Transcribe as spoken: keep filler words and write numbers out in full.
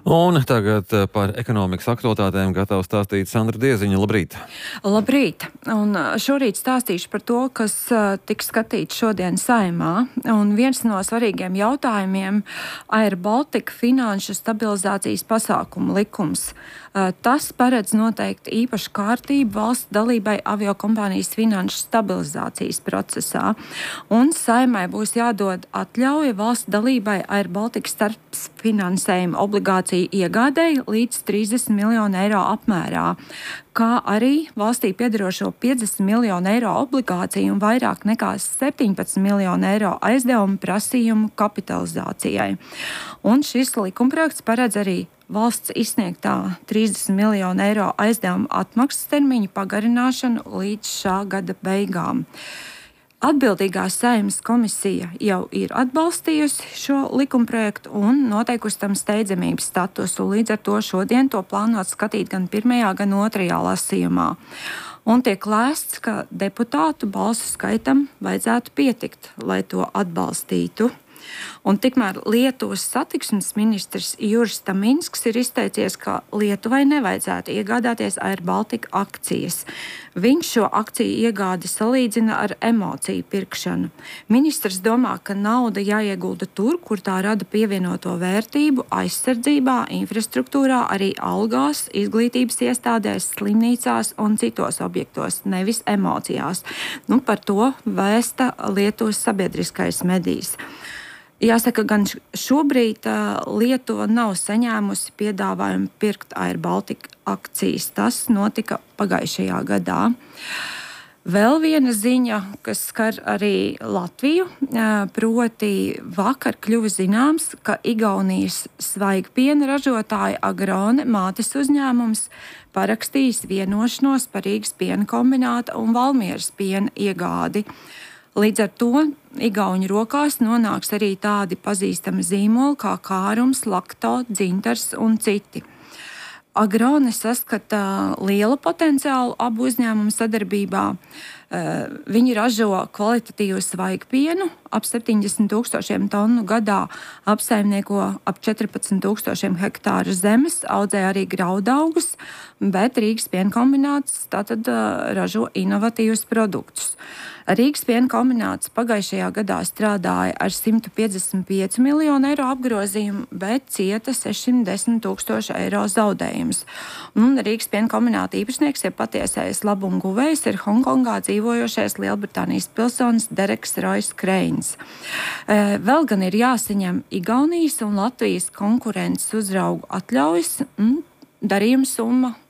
Un tagad par ekonomikas aktualitātēm gatava stāstīt Sandra Dieziņa. Labrīt! Labrīt! Un šorīt stāstīšu par to, kas tiks skatīts šodien Saeimā. Un viens no svarīgiem jautājumiem - Air Baltica finanšu stabilizācijas pasākumu likums. Tas paredz noteikti īpašu kārtību valsts dalībai aviokompānijas finanšu stabilizācijas procesā. Un Saeimai būs jādod atļauja valsts dalībai Air Baltica starpfinansējuma obligāciju iegādēji līdz trīsdesmit miljonu eiro apmērā, kā arī valstī piederošo piecdesmit miljonu eiro obligāciju un vairāk nekā septiņpadsmit miljonu eiro aizdevumu prasījumu kapitalizācijai. Un šis likumprojekts paredz arī valsts izsniegtā trīsdesmit miljonu eiro aizdevuma atmaksas termiņu pagarināšanu līdz šā gada beigām. Atbildīgā Saeimas komisija jau ir atbalstījusi šo likumprojektu un noteikusi tam steidzamības statusu. Līdz ar to šodien to plānot skatīt gan pirmajā, gan otrajā lasījumā. Un tiek lēsts, ka deputātu balsu skaitam vajadzētu pietikt, lai to atbalstītu. Un tikmēr Lietuvas satiksmes ministrs Juris Taminsks ir izteicies, ka Lietuvai nevajadzētu iegādāties Air Baltica akcijas. Viņš šo akciju iegādi salīdzina ar emociju pirkšanu. Ministrs domā, ka nauda jāiegulda tur, kur tā rada pievienoto vērtību aizsardzībā, infrastruktūrā, arī algās, izglītības iestādēs, slimnīcās un citos objektos, nevis emocijās. Nu, par to vēsta Lietuvas sabiedriskais medijs. Jāsaka, gan šobrīd uh, Lietuva nav saņēmusi piedāvājumu pirkt Air Baltica akcijas. Tas notika pagājušajā gadā. Vēl viena ziņa, kas skar arī Latviju, uh, proti vakar kļuva zināms, ka Igaunijas svaigpiena ražotāja Agrone mātes uzņēmums parakstījis vienošanos par Rīgas piena kombināta un Valmieras piena iegādi. Līdz ar to igauņu rokās nonāks arī tādi pazīstami zīmoli kā Kārums, Lakto, Dzintars un citi. Agrone saskata lielu potenciālu abu uzņēmumu sadarbībā. Viņi ražo kvalitatīvu svaigpienu, ap septiņdesmit tūkstošiem tonu gadā, apsaimnieko ap četrpadsmit tūkstošiem hektāru zemes, audzē arī graudaugus, bet Rīgas piena kombināts tātad ražo inovatīvus produktus. Rīgas piena kombināts pagājušajā gadā strādāja ar simt piecdesmit pieci miljonu eiro apgrozījumu, bet cieta sešsimt desmit tūkstoši eiro zaudējumus. Un Rīgas piena kombināta īpašnieks, ja patiesais labumu guvējs, ir Hongkongā dzīvojošais Lielbritānijas pilsonis Dereks Roijs Kreins. Vēl gan ir jāsaņem Igaunijas un Latvijas konkurences uzraugu atļaujas, un darījuma summa